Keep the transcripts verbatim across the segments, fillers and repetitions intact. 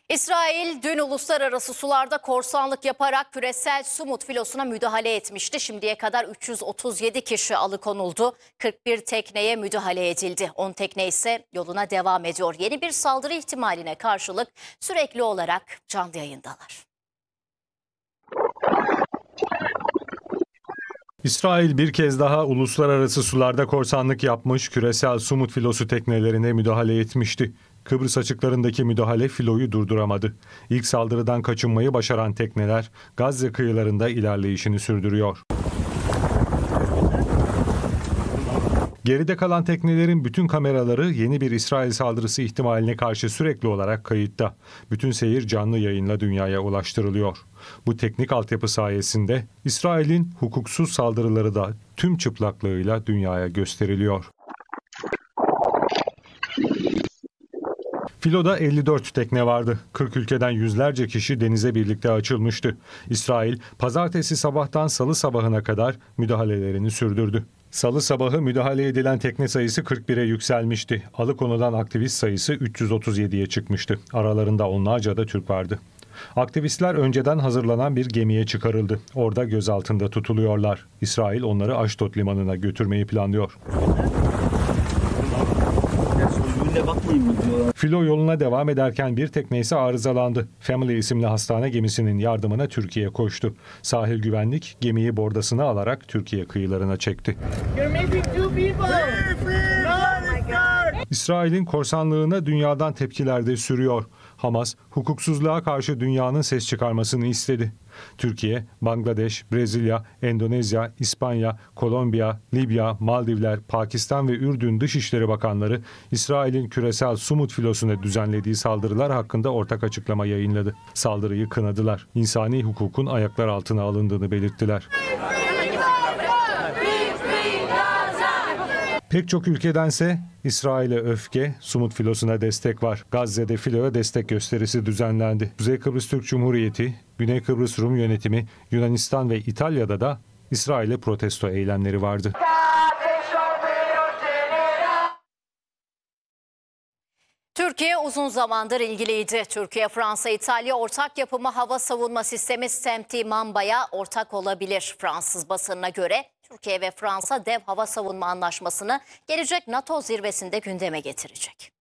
İsrail dün uluslararası sularda korsanlık yaparak küresel Sumut filosuna müdahale etmişti. Şimdiye kadar üç yüz otuz yedi kişi alıkonuldu. kırk bir tekneye müdahale edildi. on tekne ise yoluna devam ediyor. Yeni bir saldırı ihtimaline karşılık sürekli olarak canlı yayındalar. İsrail bir kez daha uluslararası sularda korsanlık yapmış, küresel Sumut filosu teknelerine müdahale etmişti. Kıbrıs açıklarındaki müdahale filoyu durduramadı. İlk saldırıdan kaçınmayı başaran tekneler Gazze kıyılarında ilerleyişini sürdürüyor. Geride kalan teknelerin bütün kameraları yeni bir İsrail saldırısı ihtimaline karşı sürekli olarak kayıtta. Bütün seyir canlı yayınla dünyaya ulaştırılıyor. Bu teknik altyapı sayesinde İsrail'in hukuksuz saldırıları da tüm çıplaklığıyla dünyaya gösteriliyor. Filoda elli dört tekne vardı. kırk ülkeden yüzlerce kişi denize birlikte açılmıştı. İsrail, pazartesi sabahtan salı sabahına kadar müdahalelerini sürdürdü. Salı sabahı müdahale edilen tekne sayısı kırk bire yükselmişti. Alıkonulan aktivist sayısı üç yüz otuz yediye çıkmıştı. Aralarında onlarca da Türk vardı. Aktivistler önceden hazırlanan bir gemiye çıkarıldı. Orada gözaltında tutuluyorlar. İsrail onları Aşdod limanına götürmeyi planlıyor. Filo yoluna devam ederken bir tekne ise arızalandı. Family isimli hastane gemisinin yardımına Türkiye koştu. Sahil güvenlik gemiyi bordasına alarak Türkiye kıyılarına çekti. İsrail'in korsanlığına dünyadan tepkiler de sürüyor. Hamas, hukuksuzluğa karşı dünyanın ses çıkarmasını istedi. Türkiye, Bangladeş, Brezilya, Endonezya, İspanya, Kolombiya, Libya, Maldivler, Pakistan ve Ürdün Dışişleri Bakanları İsrail'in küresel Sumut filosuna düzenlediği saldırılar hakkında ortak açıklama yayınladı. Saldırıyı kınadılar. İnsani hukukun ayaklar altına alındığını belirttiler. Pek çok ülkedense İsrail'e öfke, Sumut filosuna destek var. Gazze'de filoya destek gösterisi düzenlendi. Kuzey Kıbrıs Türk Cumhuriyeti, Güney Kıbrıs Rum Yönetimi, Yunanistan ve İtalya'da da İsrail'e protesto eylemleri vardı. Türkiye uzun zamandır ilgiliydi. Türkiye, Fransa, İtalya ortak yapımı hava savunma sistemi S A M T Mamba'ya ortak olabilir. Fransız basınına göre Türkiye ve Fransa dev hava savunma anlaşmasını gelecek NATO zirvesinde gündeme getirecek.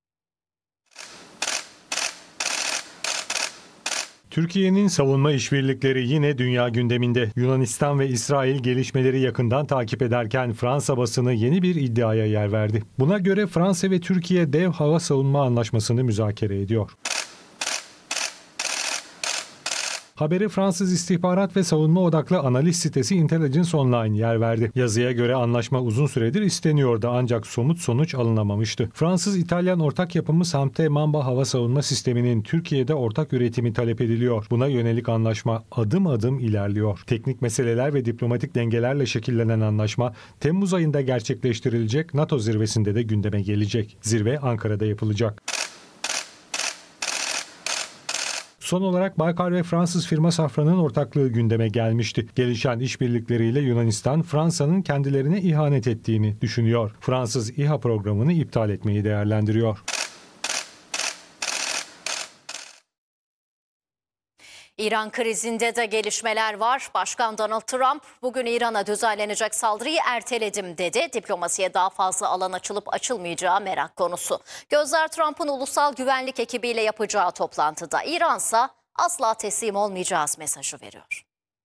Türkiye'nin savunma işbirlikleri yine dünya gündeminde. Yunanistan ve İsrail gelişmeleri yakından takip ederken Fransa basını yeni bir iddiaya yer verdi. Buna göre Fransa ve Türkiye dev hava savunma anlaşmasını müzakere ediyor. Haberi Fransız istihbarat ve savunma odaklı analiz sitesi Intelligence Online yer verdi. Yazıya göre anlaşma uzun süredir isteniyordu ancak somut sonuç alınamamıştı. Fransız-İtalyan ortak yapımı S A M T Mamba hava savunma sisteminin Türkiye'de ortak üretimi talep ediliyor. Buna yönelik anlaşma adım adım ilerliyor. Teknik meseleler ve diplomatik dengelerle şekillenen anlaşma Temmuz ayında gerçekleştirilecek NATO zirvesinde de gündeme gelecek. Zirve Ankara'da yapılacak. Son olarak Baykar ve Fransız firma Safran'ın ortaklığı gündeme gelmişti. Gelişen işbirlikleriyle Yunanistan, Fransa'nın kendilerine ihanet ettiğini düşünüyor. Fransız İHA programını iptal etmeyi değerlendiriyor. İran krizinde de gelişmeler var. Başkan Donald Trump bugün İran'a düzenlenecek saldırıyı erteledim dedi. Diplomasiye daha fazla alan açılıp açılmayacağı merak konusu. Gözler Trump'ın ulusal güvenlik ekibiyle yapacağı toplantıda. İran'sa asla teslim olmayacağız mesajı veriyor.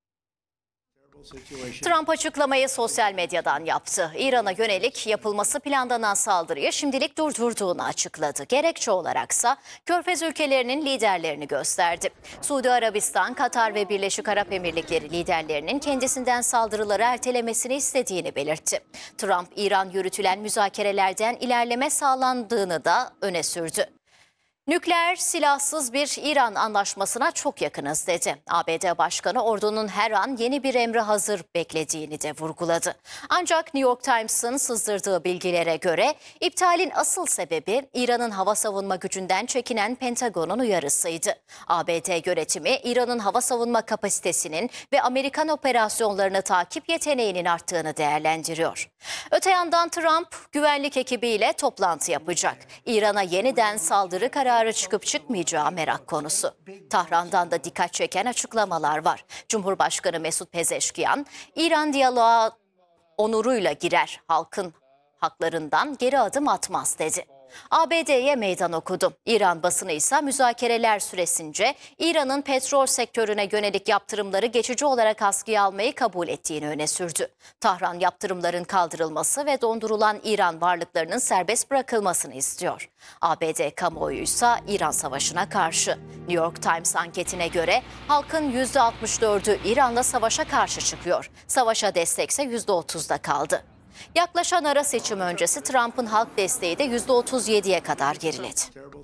Trump açıklamayı sosyal medyadan yaptı. İran'a yönelik yapılması planlanan saldırıyı şimdilik durdurduğunu açıkladı. Gerekçe olaraksa Körfez ülkelerinin liderlerini gösterdi. Suudi Arabistan, Katar ve Birleşik Arap Emirlikleri liderlerinin kendisinden saldırıları ertelemesini istediğini belirtti. Trump, İran yürütülen müzakerelerden ilerleme sağlandığını da öne sürdü. Nükleer silahsız bir İran anlaşmasına çok yakınız dedi. A B D Başkanı ordunun her an yeni bir emre hazır beklediğini de vurguladı. Ancak New York Times'ın sızdırdığı bilgilere göre iptalin asıl sebebi İran'ın hava savunma gücünden çekinen Pentagon'un uyarısıydı. A B D yönetimi İran'ın hava savunma kapasitesinin ve Amerikan operasyonlarını takip yeteneğinin arttığını değerlendiriyor. Öte yandan Trump güvenlik ekibiyle toplantı yapacak. İran'a yeniden saldırı kararı kararı çıkıp çıkmayacağı merak konusu. Tahran'dan da dikkat çeken açıklamalar var. Cumhurbaşkanı Mesut Pezeşkiyan, İran diyaloğa onuruyla girer, halkın haklarından geri adım atmaz dedi. A B D'ye meydan okudu. İran basını ise müzakereler süresince İran'ın petrol sektörüne yönelik yaptırımları geçici olarak askıya almayı kabul ettiğini öne sürdü. Tahran yaptırımların kaldırılması ve dondurulan İran varlıklarının serbest bırakılmasını istiyor. A B D kamuoyu ise İran savaşına karşı. New York Times anketine göre halkın yüzde altmış dördü İran'la savaşa karşı çıkıyor. Savaşa destekse yüzde otuzda kaldı. Yaklaşan ara seçim öncesi Trump'ın halk desteği de yüzde otuz yediye kadar geriledi.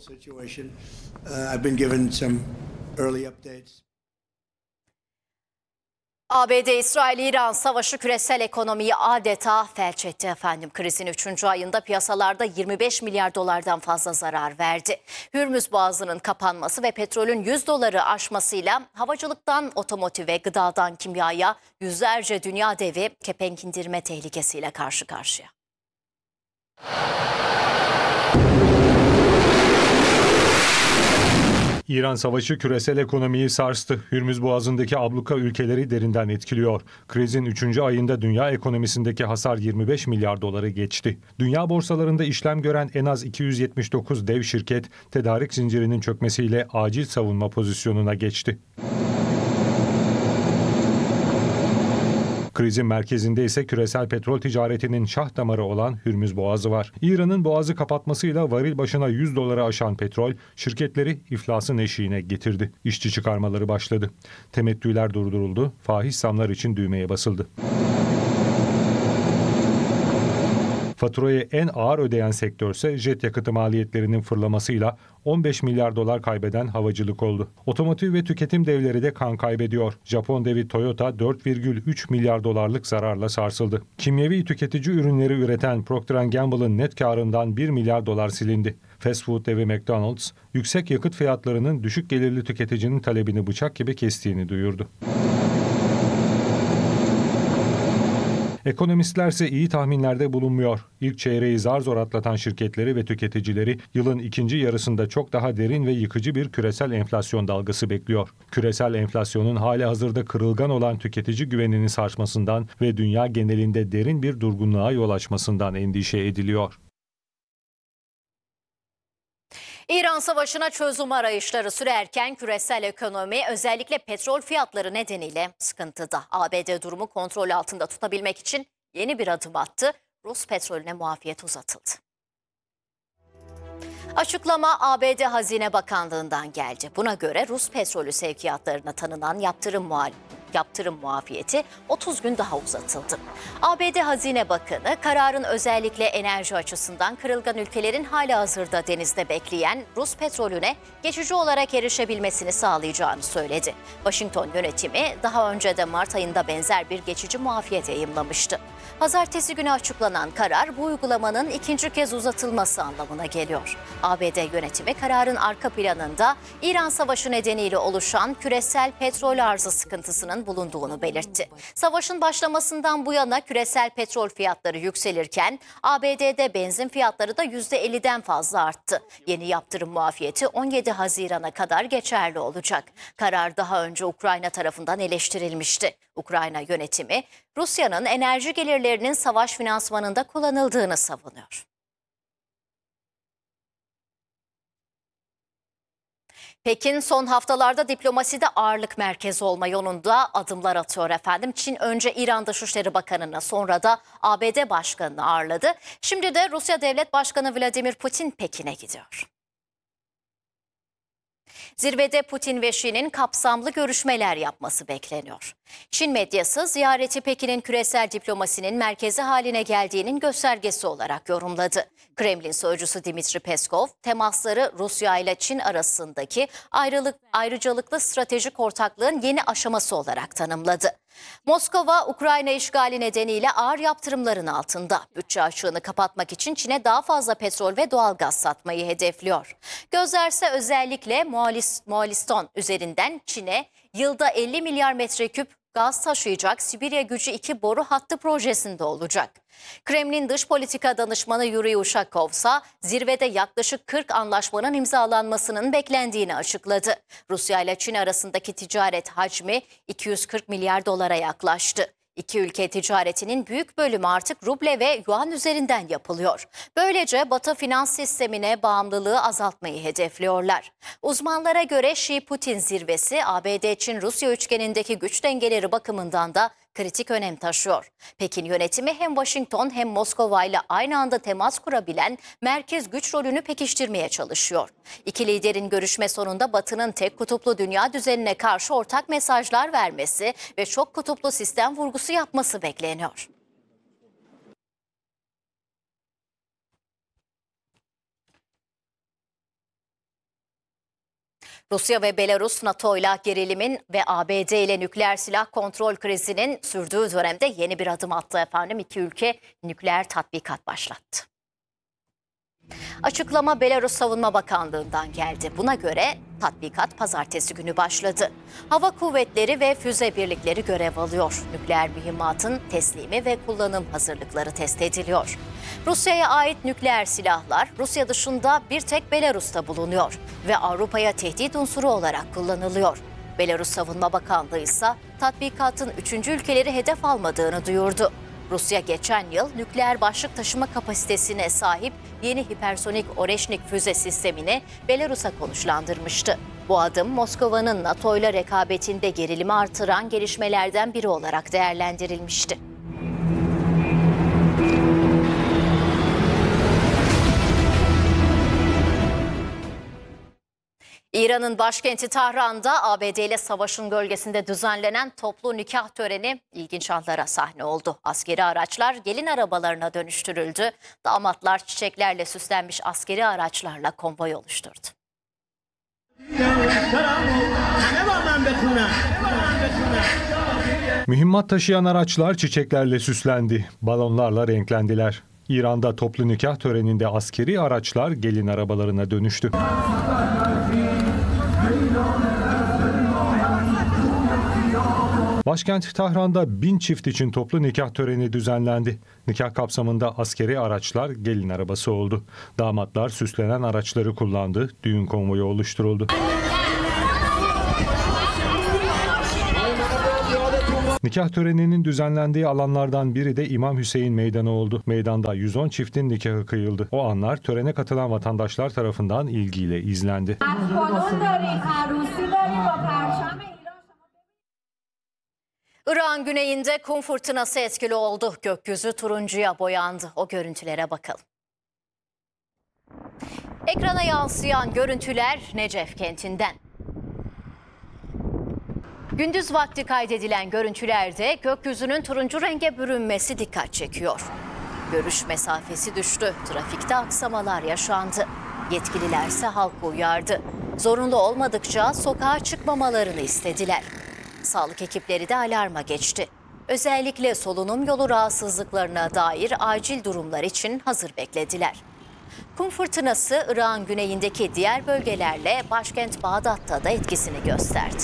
A B D-İsrail-İran savaşı küresel ekonomiyi adeta felç etti efendim. Krizin üçüncü ayında piyasalarda yirmi beş milyar dolardan fazla zarar verdi. Hürmüz Boğazı'nın kapanması ve petrolün yüz doları aşmasıyla havacılıktan otomotive, gıdadan kimyaya yüzlerce dünya devi kepenk indirme tehlikesiyle karşı karşıya. İran savaşı küresel ekonomiyi sarstı. Hürmüz Boğazı'ndaki abluka ülkeleri derinden etkiliyor. Krizin üçüncü ayında dünya ekonomisindeki hasar yirmi beş milyar doları geçti. Dünya borsalarında işlem gören en az iki yüz yetmiş dokuz dev şirket tedarik zincirinin çökmesiyle acil savunma pozisyonuna geçti. Krizin merkezinde ise küresel petrol ticaretinin şah damarı olan Hürmüz Boğazı var. İran'ın boğazı kapatmasıyla varil başına yüz doları aşan petrol şirketleri iflasın eşiğine getirdi. İşçi çıkarmaları başladı. Temettüler durduruldu. Faiz zamlar için düğmeye basıldı. Faturayı en ağır ödeyen sektörse jet yakıtı maliyetlerinin fırlamasıyla on beş milyar dolar kaybeden havacılık oldu. Otomotiv ve tüketim devleri de kan kaybediyor. Japon devi Toyota dört virgül üç milyar dolarlık zararla sarsıldı. Kimyevi tüketici ürünleri üreten Procter and Gamble'ın net karından bir milyar dolar silindi. Fast food devi McDonald's, yüksek yakıt fiyatlarının düşük gelirli tüketicinin talebini bıçak gibi kestiğini duyurdu. Ekonomistlerse iyi tahminlerde bulunmuyor. İlk çeyreği zar zor atlatan şirketleri ve tüketicileri yılın ikinci yarısında çok daha derin ve yıkıcı bir küresel enflasyon dalgası bekliyor. Küresel enflasyonun halihazırda kırılgan olan tüketici güvenini sarsmasından ve dünya genelinde derin bir durgunluğa yol açmasından endişe ediliyor. İran savaşına çözüm arayışları sürerken küresel ekonomi özellikle petrol fiyatları nedeniyle sıkıntıda. A B D durumu kontrol altında tutabilmek için yeni bir adım attı. Rus petrolüne muafiyet uzatıldı. Açıklama A B D Hazine Bakanlığı'ndan geldi. Buna göre Rus petrolü sevkiyatlarına tanınan yaptırım muhalefeti. Yaptırım muafiyeti otuz gün daha uzatıldı. A B D Hazine Bakanı kararın özellikle enerji açısından kırılgan ülkelerin halihazırda denizde bekleyen Rus petrolüne geçici olarak erişebilmesini sağlayacağını söyledi. Washington yönetimi daha önce de Mart ayında benzer bir geçici muafiyet yayımlamıştı. Pazartesi günü açıklanan karar bu uygulamanın ikinci kez uzatılması anlamına geliyor. A B D yönetimi kararın arka planında İran Savaşı nedeniyle oluşan küresel petrol arzı sıkıntısının bulunduğunu belirtti. Savaşın başlamasından bu yana küresel petrol fiyatları yükselirken A B D'de benzin fiyatları da yüzde elliden fazla arttı. Yeni yaptırım muafiyeti on yedi Haziran'a kadar geçerli olacak. Karar daha önce Ukrayna tarafından eleştirilmişti. Ukrayna yönetimi Rusya'nın enerji gelirlerinin savaş finansmanında kullanıldığını savunuyor. Pekin son haftalarda diplomaside ağırlık merkezi olma yolunda adımlar atıyor efendim. Çin önce İran Dışişleri Bakanı'nı sonra da A B D Başkanı'nı ağırladı. Şimdi de Rusya Devlet Başkanı Vladimir Putin Pekin'e gidiyor. Zirvede Putin ve Şi'nin kapsamlı görüşmeler yapması bekleniyor. Çin medyası ziyareti Pekin'in küresel diplomasinin merkezi haline geldiğinin göstergesi olarak yorumladı. Kremlin sözcüsü Dmitri Peskov, temasları Rusya ile Çin arasındaki ayrılık, ayrıcalıklı stratejik ortaklığın yeni aşaması olarak tanımladı. Moskova, Ukrayna işgali nedeniyle ağır yaptırımların altında. Bütçe açığını kapatmak için Çin'e daha fazla petrol ve doğalgaz satmayı hedefliyor. Gözlerse özellikle Moğolistan üzerinden Çin'e yılda elli milyar metreküp gaz taşıyacak Sibirya Gücü iki boru hattı projesinde olacak. Kremlin dış politika danışmanı Yuri Ushakov ise zirvede yaklaşık kırk anlaşmanın imzalanmasının beklendiğini açıkladı. Rusya ile Çin arasındaki ticaret hacmi iki yüz kırk milyar dolara yaklaştı. İki ülke ticaretinin büyük bölümü artık ruble ve yuan üzerinden yapılıyor. Böylece Batı finans sistemine bağımlılığı azaltmayı hedefliyorlar. Uzmanlara göre Şii-Putin zirvesi A B D-Çin-Rusya üçgenindeki güç dengeleri bakımından da kritik önem taşıyor. Pekin yönetimi hem Washington hem Moskova ile aynı anda temas kurabilen merkez güç rolünü pekiştirmeye çalışıyor. İki liderin görüşme sonunda Batı'nın tek kutuplu dünya düzenine karşı ortak mesajlar vermesi ve çok kutuplu sistem vurgusu yapması bekleniyor. Rusya ve Belarus NATO ile gerilimin ve A B D ile nükleer silah kontrol krizinin sürdüğü dönemde yeni bir adım attı efendim. İki ülke nükleer tatbikat başlattı. Açıklama Belarus Savunma Bakanlığı'ndan geldi. Buna göre tatbikat pazartesi günü başladı. Hava kuvvetleri ve füze birlikleri görev alıyor. Nükleer mühimmatın teslimi ve kullanım hazırlıkları test ediliyor. Rusya'ya ait nükleer silahlar Rusya dışında bir tek Belarus'ta bulunuyor ve Avrupa'ya tehdit unsuru olarak kullanılıyor. Belarus Savunma Bakanlığı ise tatbikatın üçüncü ülkeleri hedef almadığını duyurdu. Rusya geçen yıl nükleer başlık taşıma kapasitesine sahip yeni hipersonik Oreşnik füze sistemini Belarus'a konuşlandırmıştı. Bu adım Moskova'nın NATO ile rekabetinde gerilimi artıran gelişmelerden biri olarak değerlendirilmişti. İran'ın başkenti Tahran'da A B D ile savaşın gölgesinde düzenlenen toplu nikah töreni ilginç anlara sahne oldu. Askeri araçlar gelin arabalarına dönüştürüldü. Damatlar çiçeklerle süslenmiş askeri araçlarla konvoy oluşturdu. Mühimmat taşıyan araçlar çiçeklerle süslendi, balonlarla renklendiler. İran'da toplu nikah töreninde askeri araçlar gelin arabalarına dönüştü. Başkent Tahran'da bin çift için toplu nikah töreni düzenlendi. Nikah kapsamında askeri araçlar gelin arabası oldu. Damatlar süslenen araçları kullandı, düğün konvoyu oluşturuldu. Nikah töreninin düzenlendiği alanlardan biri de İmam Hüseyin Meydanı oldu. Meydanda yüz on çiftin nikahı kıyıldı. O anlar törene katılan vatandaşlar tarafından ilgiyle izlendi. Irak'ın güneyinde kum fırtınası etkili oldu. Gökyüzü turuncuya boyandı. O görüntülere bakalım. Ekrana yansıyan görüntüler Necef kentinden. Gündüz vakti kaydedilen görüntülerde gökyüzünün turuncu renge bürünmesi dikkat çekiyor. Görüş mesafesi düştü. Trafikte aksamalar yaşandı. Yetkililer ise halkı uyardı. Zorunlu olmadıkça sokağa çıkmamalarını istediler. Sağlık ekipleri de alarma geçti. Özellikle solunum yolu rahatsızlıklarına dair acil durumlar için hazır beklediler. Kum fırtınası Irak'ın güneyindeki diğer bölgelerle başkent Bağdat'ta da etkisini gösterdi.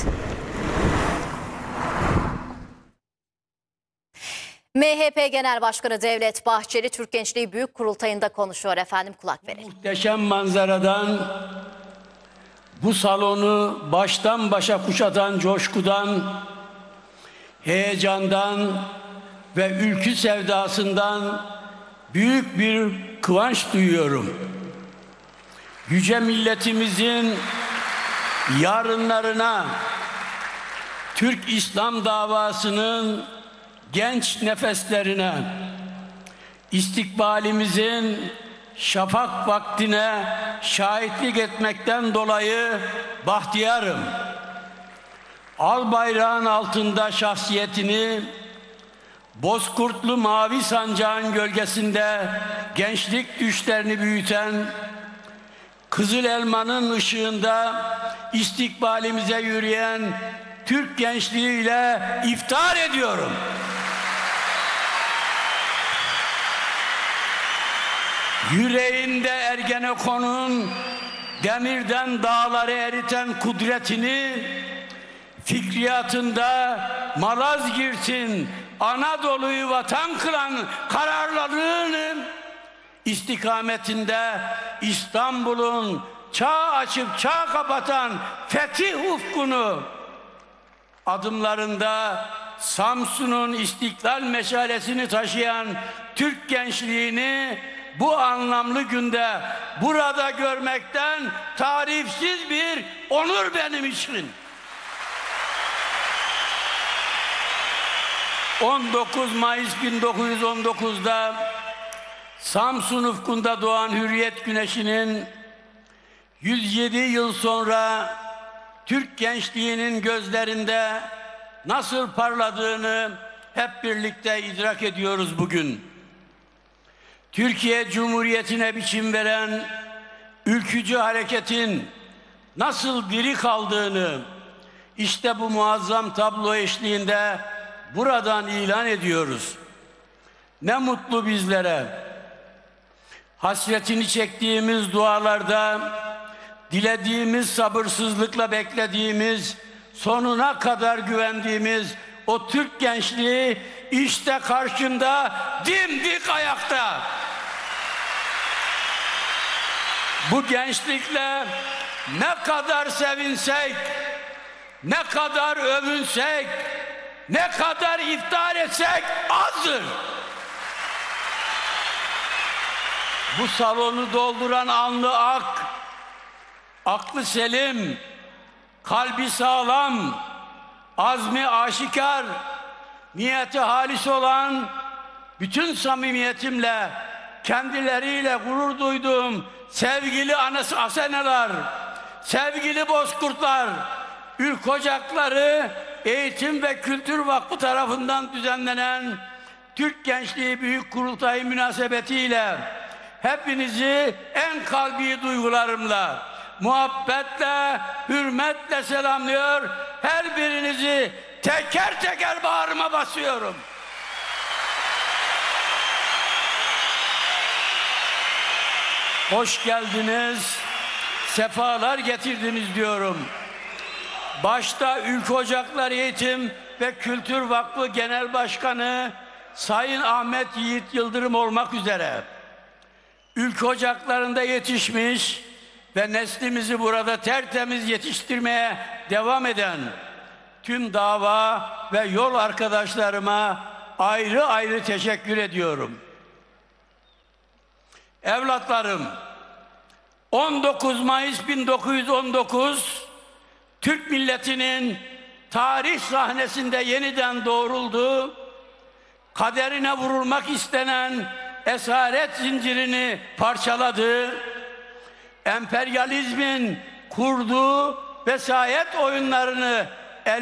M H P Genel Başkanı Devlet Bahçeli Türk Gençliği Büyük Kurultayı'nda konuşuyor efendim, kulak verelim. Muhteşem manzaradan, bu salonu baştan başa kuşatan coşkudan, heyecandan ve ülkü sevdasından büyük bir kıvanç duyuyorum. Yüce milletimizin yarınlarına, Türk İslam davasının genç nefeslerine, istikbalimizin şafak vaktine şahitlik etmekten dolayı bahtiyarım. Al bayrağın altında şahsiyetini, bozkurtlu mavi sancağın gölgesinde gençlik düşlerini büyüten, kızıl elmanın ışığında istikbalimize yürüyen Türk gençliğiyle iftihar ediyorum. Yüreğinde Ergenekon'un demirden dağları eriten kudretini, fikriyatında Malazgirt'in Anadolu'yu vatan kılan kararlılığının istikametinde İstanbul'un çağ açıp çağ kapatan fetih ufkunu, adımlarında Samsun'un istiklal meşalesini taşıyan Türk gençliğini bu anlamlı günde burada görmekten tarifsiz bir onur benim için. on dokuz Mayıs bin dokuz yüz on dokuz'da Samsun ufkunda doğan Hürriyet Güneşi'nin yüz yedi yıl sonra Türk gençliğinin gözlerinde nasıl parladığını hep birlikte idrak ediyoruz bugün. Türkiye Cumhuriyeti'ne biçim veren ülkücü hareketin nasıl diri kaldığını işte bu muazzam tablo eşliğinde buradan ilan ediyoruz. Ne mutlu bizlere. Hasretini çektiğimiz dualarda, dilediğimiz, sabırsızlıkla beklediğimiz, sonuna kadar güvendiğimiz o Türk gençliği işte karşında dimdik ayakta. Bu gençlikle ne kadar sevinsek, ne kadar övünsek, ne kadar iftihar etsek azdır. Bu salonu dolduran alnı ak, aklı selim, kalbi sağlam, azmi aşikar, niyeti halis olan, bütün samimiyetimle kendileriyle gurur duyduğum sevgili anası aseneler, sevgili bozkurtlar, ülk ocakları, Eğitim ve Kültür Vakfı tarafından düzenlenen Türk Gençliği Büyük Kurultayı münasebetiyle hepinizi en kalbi duygularımla, muhabbetle, hürmetle selamlıyor. Her birinizi teker teker bağrıma basıyorum. Hoş geldiniz, sefalar getirdiniz diyorum. Başta Ülke Ocakları Eğitim ve Kültür Vakfı Genel Başkanı Sayın Ahmet Yiğit Yıldırım olmak üzere Ülke Ocakları'nda yetişmiş ve neslimizi burada tertemiz yetiştirmeye devam eden tüm dava ve yol arkadaşlarıma ayrı ayrı teşekkür ediyorum. Evlatlarım, on dokuz Mayıs bin dokuz yüz on dokuz Türk milletinin tarih sahnesinde yeniden doğruldu, kaderine vurulmak istenen esaret zincirini parçaladı, emperyalizmin kurduğu vesayet oyunlarını